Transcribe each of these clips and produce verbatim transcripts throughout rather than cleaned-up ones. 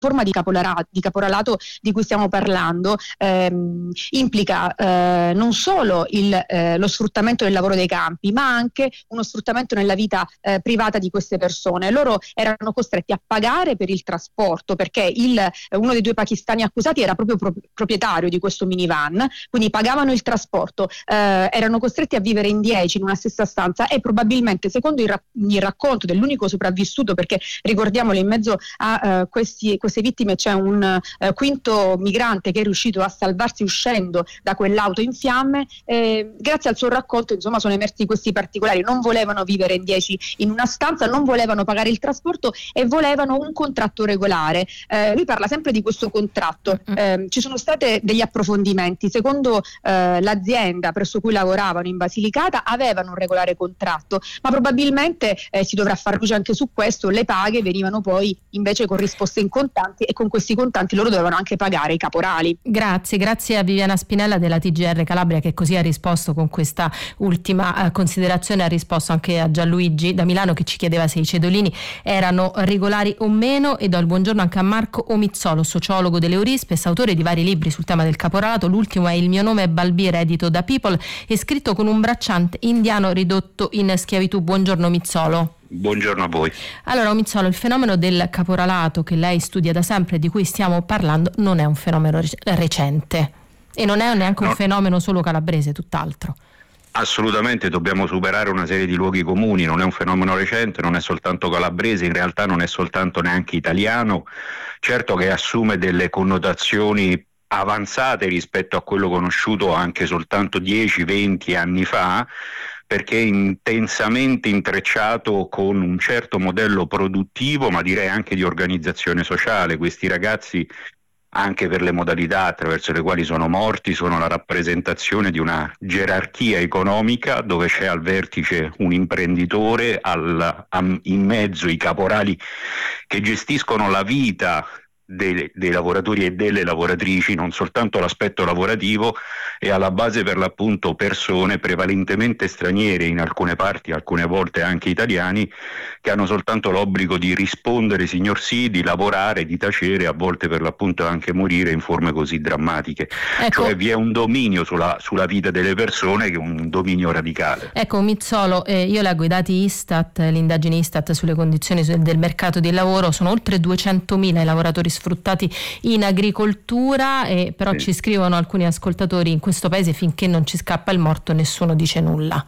forma di caporalato, di caporalato di cui stiamo parlando ehm, implica eh, non solo il, eh, lo sfruttamento del lavoro dei campi, ma anche uno sfruttamento nella vita eh, privata di queste persone. Loro erano costretti a pagare per il trasporto, perché il, uno dei due pakistani accusati era proprio pro- proprietario di questo minivan, quindi pagavano il trasporto, eh, erano costretti a vivere in dieci in una stessa stanza, e probabilmente, secondo il, ra- il racconto dell'unico sopravvissuto, perché ricordiamolo, in mezzo a uh, questi, queste vittime c'è un uh, quinto migrante che è riuscito a salvarsi uscendo da quell'auto in fiamme, eh, grazie al suo racconto insomma sono emersi questi particolari. Non volevano vivere in dieci in una stanza, non volevano pagare il trasporto e volevano un contratto regolare. Eh, lui parla sempre di questo contratto. Eh, ci sono stati degli approfondimenti. Secondo eh, l'azienda presso cui lavoravano in Basilicata avevano un regolare contratto, ma probabilmente eh, si dovrà far luce anche su questo. Le paghe venivano poi invece corrisposte in contanti, e con questi contanti loro dovevano anche pagare i caporali. Grazie, grazie a Viviana Spinella della T G R Calabria, che così ha risposto con questa ultima eh, considerazione. Ha risposto anche a Gianluigi da Milano, che ci chiedeva se i cedolini erano regolari o meno, e do il buongiorno anche a Marco Omizzolo, sociologo dell'Eurispes, autore di vari libri sul tema del caporalato. L'ultimo è Il mio nome è Balbir, edito da People, e scritto con un bracciante indiano ridotto in schiavitù. Buongiorno Mizzolo. Buongiorno a voi. Allora Mizzolo, il fenomeno del caporalato che lei studia da sempre, di cui stiamo parlando, non è un fenomeno recente e non è neanche no. un fenomeno solo calabrese, tutt'altro. Assolutamente, dobbiamo superare una serie di luoghi comuni. Non è un fenomeno recente, non è soltanto calabrese, in realtà non è soltanto neanche italiano. Certo che assume delle connotazioni avanzate rispetto a quello conosciuto anche soltanto dieci venti anni fa, perché è intensamente intrecciato con un certo modello produttivo, ma direi anche di organizzazione sociale. Questi ragazzi, anche per le modalità attraverso le quali sono morti, sono la rappresentazione di una gerarchia economica dove c'è al vertice un imprenditore, al, a, in mezzo i caporali che gestiscono la vita dei, dei lavoratori e delle lavoratrici, non soltanto l'aspetto lavorativo, e alla base per l'appunto persone prevalentemente straniere, in alcune parti, alcune volte anche italiani, che hanno soltanto l'obbligo di rispondere signor sì, di lavorare, di tacere, a volte per l'appunto anche morire in forme così drammatiche. Ecco. Cioè vi è un dominio sulla, sulla vita delle persone, che è un dominio radicale. Ecco Mizzolo, eh, io leggo i dati Istat, l'indagine Istat sulle condizioni del mercato del lavoro. Sono oltre duecentomila i lavoratori sfruttati in agricoltura, e però sì. Ci scrivono alcuni ascoltatori: in questo paese finché non ci scappa il morto nessuno dice nulla.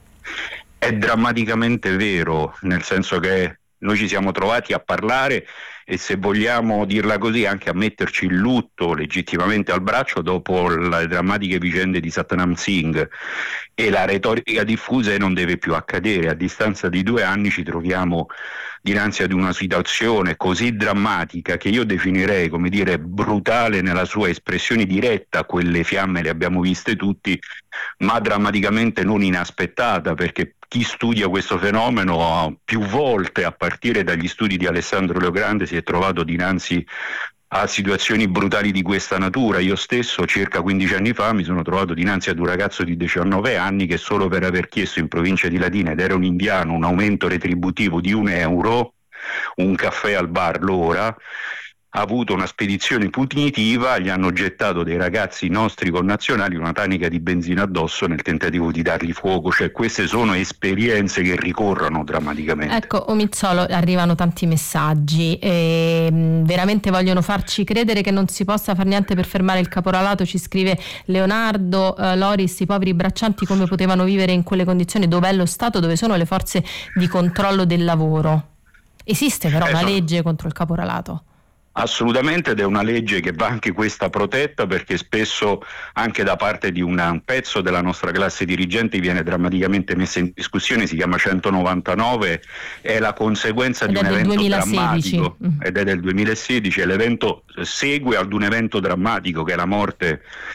È drammaticamente vero, nel senso che noi ci siamo trovati a parlare e, se vogliamo dirla così, anche a metterci il lutto legittimamente al braccio dopo le drammatiche vicende di Satnam Singh, e la retorica diffusa non deve più accadere. A distanza di due anni ci troviamo dinanzi ad una situazione così drammatica, che io definirei, come dire, brutale nella sua espressione diretta. Quelle fiamme le abbiamo viste tutti, ma drammaticamente non inaspettata, perché chi studia questo fenomeno più volte, a partire dagli studi di Alessandro Leogrande, si è trovato dinanzi a situazioni brutali di questa natura. Io stesso, circa quindici anni fa, mi sono trovato dinanzi ad un ragazzo di diciannove anni che, solo per aver chiesto in provincia di Latina, ed era un indiano, un aumento retributivo di un euro, un caffè al bar l'ora, ha avuto una spedizione punitiva. Gli hanno gettato dei ragazzi nostri connazionali una tanica di benzina addosso nel tentativo di dargli fuoco. Cioè queste sono esperienze che ricorrono drammaticamente. Ecco Mizzolo, arrivano tanti messaggi e veramente vogliono farci credere che non si possa fare niente per fermare il caporalato. Ci scrive Leonardo, eh, Loris, i poveri braccianti come potevano vivere in quelle condizioni? Dov'è lo Stato? Dove sono le forze di controllo del lavoro? Esiste però eh, una legge contro il caporalato? Assolutamente, ed è una legge che va anche questa protetta, perché spesso anche da parte di un pezzo della nostra classe dirigente viene drammaticamente messa in discussione. Si chiama centonovantanove, è la conseguenza ed di un evento drammatico, mm. ed è del duemilasedici, e l'evento segue ad un evento drammatico che è la morte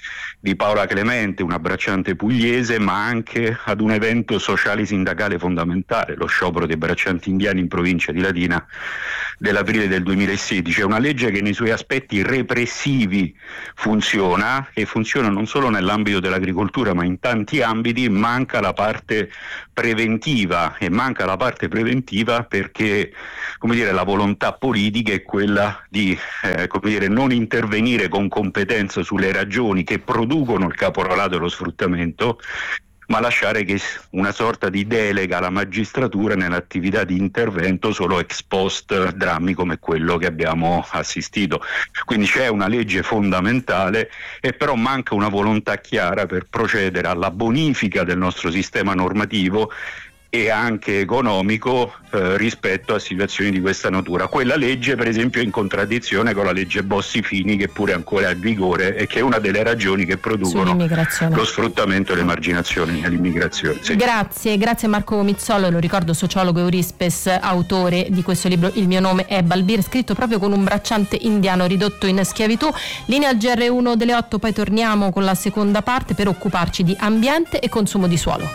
di Paola Clemente, una bracciante pugliese, ma anche ad un evento sociale sindacale fondamentale, lo sciopero dei braccianti indiani in provincia di Latina dell'aprile del duemilasedici. È una legge che nei suoi aspetti repressivi funziona, e funziona non solo nell'ambito dell'agricoltura ma in tanti ambiti. Manca la parte preventiva, e manca la parte preventiva perché, come dire, la volontà politica è quella di eh, come dire, non intervenire con competenza sulle ragioni che producono il caporalato e lo sfruttamento, ma lasciare che una sorta di delega alla magistratura nell'attività di intervento solo ex post drammi come quello che abbiamo assistito. Quindi c'è una legge fondamentale, e però manca una volontà chiara per procedere alla bonifica del nostro sistema normativo e anche economico eh, rispetto a situazioni di questa natura. Quella legge, per esempio, è in contraddizione con la legge Bossi-Fini, che pure è ancora in vigore e che è una delle ragioni che producono lo sfruttamento e l'emarginazione nell'immigrazione. Sì. Grazie, grazie Marco Mizzolo, lo ricordo, sociologo Eurispes, autore di questo libro Il mio nome è Balbir, scritto proprio con un bracciante indiano ridotto in schiavitù. Linea al G R uno delle otto, poi torniamo con la seconda parte per occuparci di ambiente e consumo di suolo.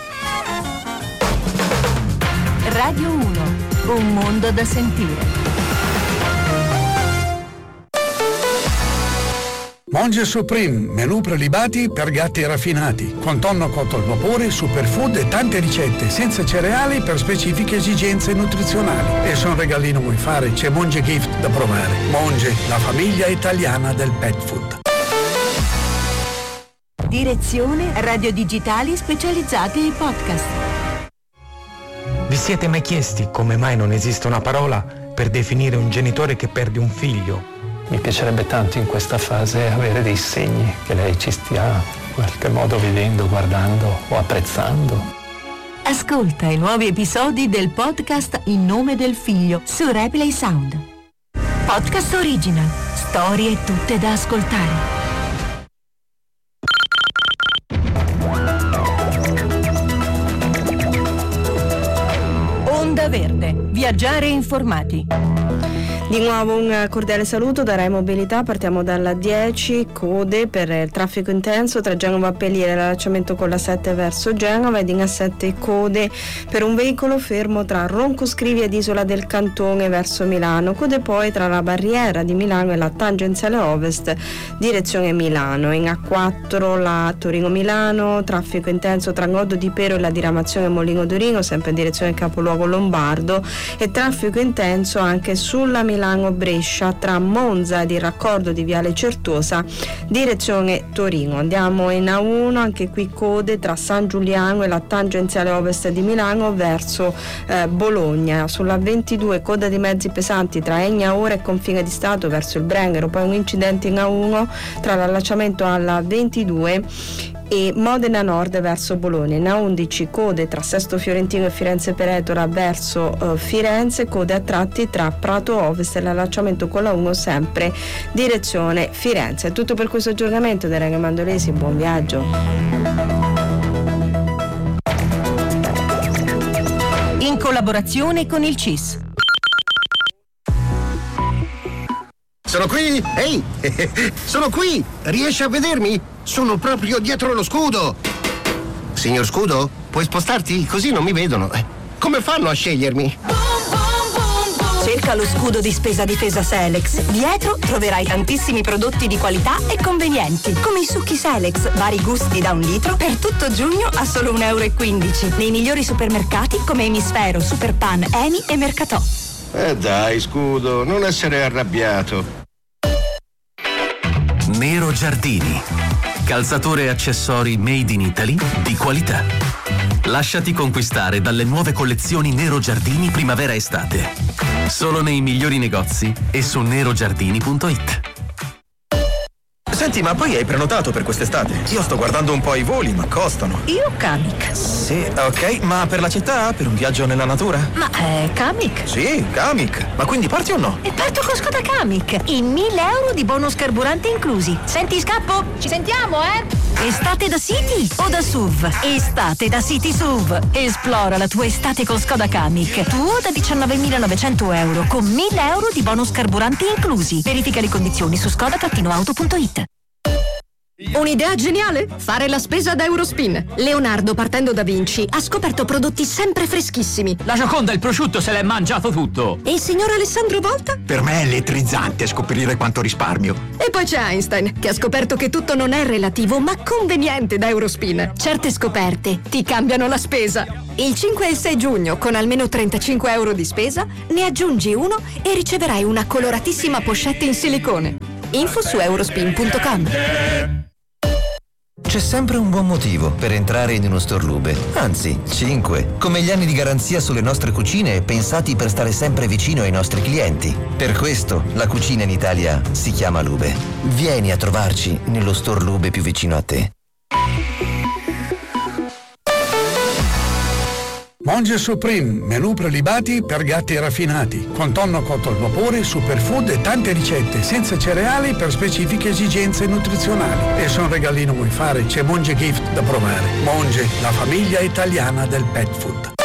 Radio uno, un mondo da sentire. Monge Supreme, menù prelibati per gatti raffinati, con tonno cotto al vapore, superfood e tante ricette senza cereali per specifiche esigenze nutrizionali. E se un regalino vuoi fare, c'è Monge Gift da provare. Monge, la famiglia italiana del pet food. Direzione Radio Digitali specializzati in podcast. Vi siete mai chiesti come mai non esiste una parola per definire un genitore che perde un figlio? Mi piacerebbe tanto in questa fase avere dei segni che lei ci stia in qualche modo vedendo, guardando o apprezzando. Ascolta i nuovi episodi del podcast In nome del figlio su Replay Sound. Podcast original, storie tutte da ascoltare. Onda Verde, viaggiare informati. Di nuovo un cordiale saluto da Rai Mobilità. Partiamo dalla dieci, code per il traffico intenso tra Genova e Pelliere, l'allacciamento con la sette verso Genova, ed in A sette code per un veicolo fermo tra Roncoscrivia ed Isola del Cantone verso Milano, code poi tra la barriera di Milano e la tangenziale ovest direzione Milano. In A quattro la Torino-Milano, traffico intenso tra Goddo di Pero e la diramazione Molino d'Orino, sempre in direzione capoluogo lombardo, e traffico intenso anche sulla Milano-Brescia tra Monza ed il raccordo di Viale Certosa direzione Torino. Andiamo in A uno, anche qui code tra San Giuliano e la tangenziale ovest di Milano verso eh, Bologna. Sulla ventidue coda di mezzi pesanti tra Egnaora e Confine di Stato verso il Brennero, poi un incidente in A uno tra l'allacciamento alla ventidue e Modena Nord verso Bologna. In A undici code tra Sesto Fiorentino e Firenze Peretora verso uh, Firenze, code a tratti tra Prato Ovest e l'allacciamento con la uno sempre direzione Firenze. È tutto per questo aggiornamento da Raga Mandolesi, buon viaggio. In collaborazione con il C I S. Sono qui! Ehi! Sono qui! Riesci a vedermi? Sono proprio dietro lo scudo! Signor Scudo, puoi spostarti? Così non mi vedono. Come fanno a scegliermi? Cerca lo scudo di spesa difesa Selex. Dietro troverai tantissimi prodotti di qualità e convenienti, come i succhi Selex, vari gusti da un litro, per tutto giugno a solo un euro e quindici. Nei migliori supermercati come Emisfero, Superpan, Eni e Mercatò. Eh dai, Scudo, non essere arrabbiato. Nero Giardini, calzature e accessori made in Italy di qualità. Lasciati conquistare dalle nuove collezioni Nero Giardini primavera-estate. Solo nei migliori negozi e su nerogiardini punto it. Senti, ma poi hai prenotato per quest'estate? Io sto guardando un po' i voli, ma costano. Io Kamiq. Sì, ok, ma per la città? Per un viaggio nella natura? Ma è eh, Kamiq? Sì, Kamiq. Ma quindi parti o no? E parto con Skoda Kamiq. E mille euro di bonus carburante inclusi. Senti, scappo? Ci sentiamo, eh? Estate da City o da S U V? Estate da City S U V. Esplora la tua estate con Skoda Kamiq. Tuo da diciannovemilanovecento euro con mille euro di bonus carburante inclusi. Verifica le condizioni su skoda auto punto it. Un'idea geniale? Fare la spesa da Eurospin. Leonardo, partendo da Vinci, ha scoperto prodotti sempre freschissimi. La Gioconda, il prosciutto, se l'è mangiato tutto. E il signor Alessandro Volta? Per me è elettrizzante scoprire quanto risparmio. E poi c'è Einstein, che ha scoperto che tutto non è relativo, ma conveniente da Eurospin. Certe scoperte ti cambiano la spesa. Il cinque e sei giugno, con almeno trentacinque euro di spesa, ne aggiungi uno e riceverai una coloratissima pochette in silicone. Info su eurospin punto com. C'è sempre un buon motivo per entrare in uno store Lube, anzi, cinque, come gli anni di garanzia sulle nostre cucine pensati per stare sempre vicino ai nostri clienti. Per questo la cucina in Italia si chiama Lube. Vieni a trovarci nello store Lube più vicino a te. Monge Supreme, menù prelibati per gatti raffinati, con tonno cotto al vapore, superfood e tante ricette senza cereali per specifiche esigenze nutrizionali. E se un regalino vuoi fare, c'è Monge Gift da provare. Monge, la famiglia italiana del pet food.